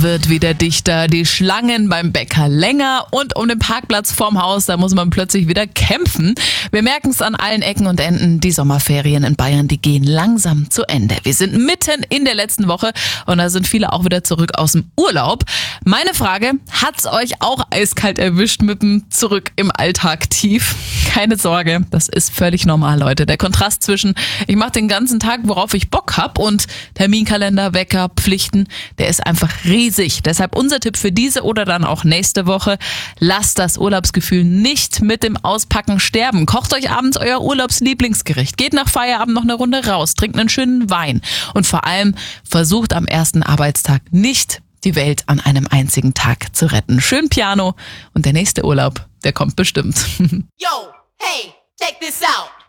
Wird wieder dichter, die Schlangen beim Bäcker länger und um den Parkplatz vorm Haus, da muss man plötzlich wieder kämpfen. Wir merken es an allen Ecken und Enden, die Sommerferien in Bayern, die gehen langsam zu Ende. Wir sind mitten in der letzten Woche und da sind viele auch wieder zurück aus dem Urlaub. Meine Frage, hat's euch auch eiskalt erwischt mit dem Zurück im Alltag tief? Keine Sorge, das ist völlig normal, Leute. Der Kontrast zwischen, ich mache den ganzen Tag, worauf ich Bock hab und Terminkalender, Wecker, Pflichten, der ist einfach riesig. Deshalb unser Tipp für diese oder dann auch nächste Woche: Lasst das Urlaubsgefühl nicht mit dem Auspacken sterben. Kocht euch abends euer Urlaubslieblingsgericht. Geht nach Feierabend noch eine Runde raus. Trinkt einen schönen Wein. Und vor allem versucht am ersten Arbeitstag nicht die Welt an einem einzigen Tag zu retten. Schön Piano und der nächste Urlaub, der kommt bestimmt. Yo, hey, check this out.